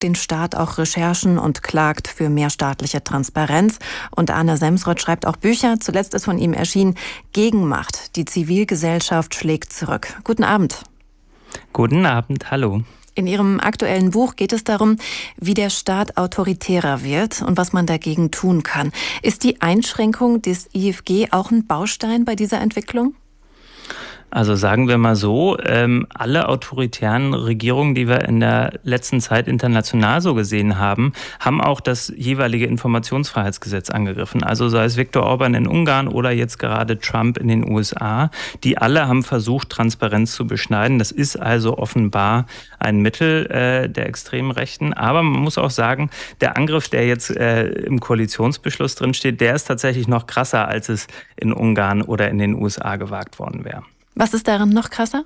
den Staat auch Recherchen und klagt für mehr staatliche Transparenz. Und Arne Semsrott schreibt auch Bücher. Zuletzt ist von ihm erschienen Gegenmacht. Die Zivilgesellschaft schlägt zurück. Guten Abend. Guten Abend, hallo. In Ihrem aktuellen Buch geht es darum, wie der Staat autoritärer wird und was man dagegen tun kann. Ist die Einschränkung des IFG auch ein Baustein bei dieser Entwicklung? Also sagen wir mal so, alle autoritären Regierungen, die wir in der letzten Zeit international so gesehen haben, haben auch das jeweilige Informationsfreiheitsgesetz angegriffen. Also sei es Viktor Orban in Ungarn oder jetzt gerade Trump in den USA. Die alle haben versucht, Transparenz zu beschneiden. Das ist also offenbar ein Mittel der extremen Rechten. Aber man muss auch sagen, der Angriff, der jetzt im Koalitionsbeschluss drinsteht, der ist tatsächlich noch krasser, als es in Ungarn oder in den USA gewagt worden wäre. Was ist daran noch krasser?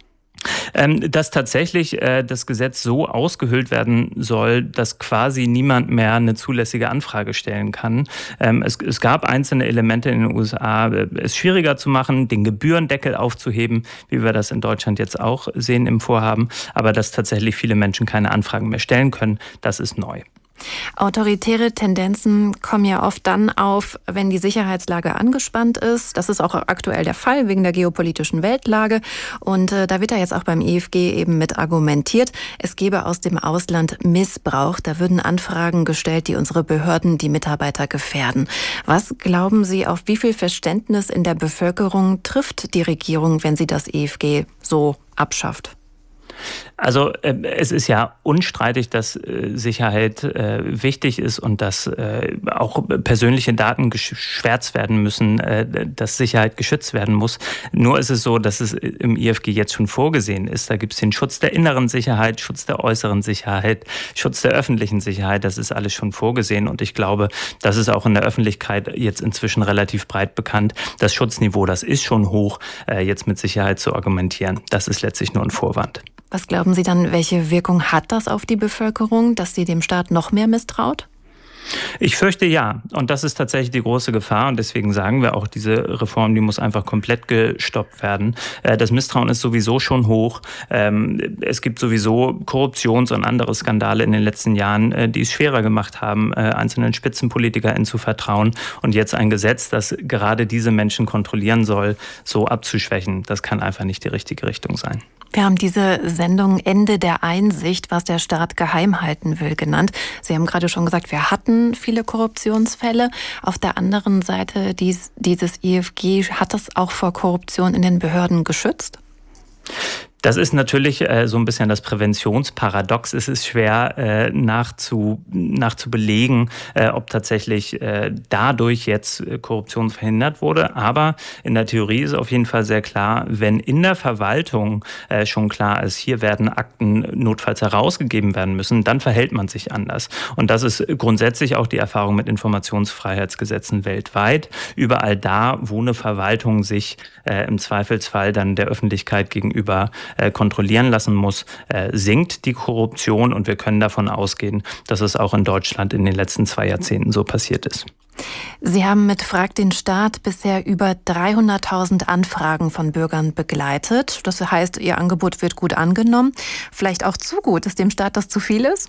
Dass tatsächlich das Gesetz so ausgehöhlt werden soll, dass quasi niemand mehr eine zulässige Anfrage stellen kann. Es gab einzelne Elemente in den USA, es schwieriger zu machen, den Gebührendeckel aufzuheben, wie wir das in Deutschland jetzt auch sehen im Vorhaben. Aber dass tatsächlich viele Menschen keine Anfragen mehr stellen können, das ist neu. Autoritäre Tendenzen kommen ja oft dann auf, wenn die Sicherheitslage angespannt ist. Das ist auch aktuell der Fall wegen der geopolitischen Weltlage. Und da wird ja jetzt auch beim IFG eben mit argumentiert, es gebe aus dem Ausland Missbrauch. Da würden Anfragen gestellt, die unsere Behörden, die Mitarbeiter gefährden. Was glauben Sie, auf wie viel Verständnis in der Bevölkerung trifft die Regierung, wenn sie das IFG so abschafft? Also es ist ja unstreitig, dass Sicherheit wichtig ist und dass auch persönliche Daten geschwärzt werden müssen, dass Sicherheit geschützt werden muss. Nur ist es so, dass es im IFG jetzt schon vorgesehen ist. Da gibt es den Schutz der inneren Sicherheit, Schutz der äußeren Sicherheit, Schutz der öffentlichen Sicherheit. Das ist alles schon vorgesehen und ich glaube, das ist auch in der Öffentlichkeit jetzt inzwischen relativ breit bekannt. Das Schutzniveau, das ist schon hoch, jetzt mit Sicherheit zu argumentieren. Das ist letztlich nur ein Vorwand. Was glauben Sie dann, welche Wirkung hat das auf die Bevölkerung, dass sie dem Staat noch mehr misstraut? Ich fürchte ja. Und das ist tatsächlich die große Gefahr. Und deswegen sagen wir auch, diese Reform, die muss einfach komplett gestoppt werden. Das Misstrauen ist sowieso schon hoch. Es gibt sowieso Korruptions- und andere Skandale in den letzten Jahren, die es schwerer gemacht haben, einzelnen SpitzenpolitikerInnen zu vertrauen. Und jetzt ein Gesetz, das gerade diese Menschen kontrollieren soll, so abzuschwächen, das kann einfach nicht die richtige Richtung sein. Wir haben diese Sendung Ende der Einsicht, was der Staat geheim halten will, genannt. Sie haben gerade schon gesagt, wir hatten viele Korruptionsfälle. Auf der anderen Seite dieses IFG, hat das auch vor Korruption in den Behörden geschützt? Das ist natürlich so ein bisschen das Präventionsparadox. Es ist schwer nachzubelegen, ob tatsächlich dadurch jetzt Korruption verhindert wurde. Aber in der Theorie ist auf jeden Fall sehr klar, wenn in der Verwaltung schon klar ist, hier werden Akten notfalls herausgegeben werden müssen, dann verhält man sich anders. Und das ist grundsätzlich auch die Erfahrung mit Informationsfreiheitsgesetzen weltweit. Überall da, wo eine Verwaltung sich im Zweifelsfall dann der Öffentlichkeit gegenüber kontrollieren lassen muss, sinkt die Korruption und wir können davon ausgehen, dass es auch in Deutschland in den letzten 2 Jahrzehnten so passiert ist. Sie haben mit Frag den Staat bisher über 300.000 Anfragen von Bürgern begleitet. Das heißt, Ihr Angebot wird gut angenommen. Vielleicht auch zu gut. Ist dem Staat das zu viel ist?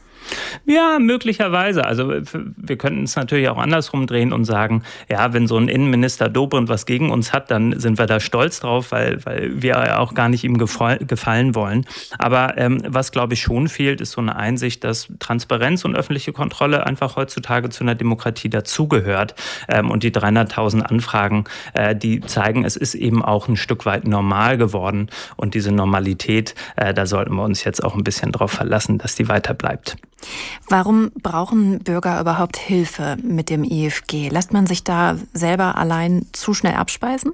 Ja, möglicherweise. Also wir könnten es natürlich auch andersrum drehen und sagen, ja, wenn so ein Innenminister Dobrindt was gegen uns hat, dann sind wir da stolz drauf, weil wir ja auch gar nicht ihm gefallen wollen. Aber was, glaube ich, schon fehlt, ist so eine Einsicht, dass Transparenz und öffentliche Kontrolle einfach heutzutage zu einer Demokratie dazugehört. Und die 300.000 Anfragen, die zeigen, es ist eben auch ein Stück weit normal geworden. Und diese Normalität, da sollten wir uns jetzt auch ein bisschen drauf verlassen, dass die weiter bleibt. Warum brauchen Bürger überhaupt Hilfe mit dem IFG? Lässt man sich da selber allein zu schnell abspeisen?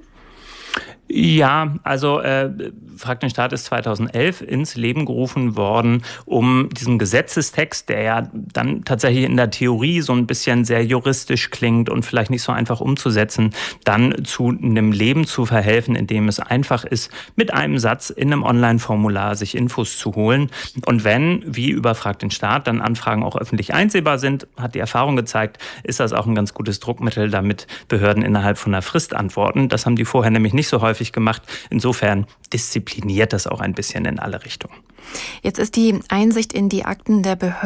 Ja, also Frag den Staat ist 2011 ins Leben gerufen worden, um diesen Gesetzestext, der ja dann tatsächlich in der Theorie so ein bisschen sehr juristisch klingt und vielleicht nicht so einfach umzusetzen, dann zu einem Leben zu verhelfen, in dem es einfach ist, mit einem Satz in einem Online-Formular sich Infos zu holen. Und wenn, wie über Frag den Staat, dann Anfragen auch öffentlich einsehbar sind, hat die Erfahrung gezeigt, ist das auch ein ganz gutes Druckmittel, damit Behörden innerhalb von einer Frist antworten. Das haben die vorher nämlich nicht so häufig gemacht. Insofern diszipliniert das auch ein bisschen in alle Richtungen. Jetzt ist die Einsicht in die Akten der Behörden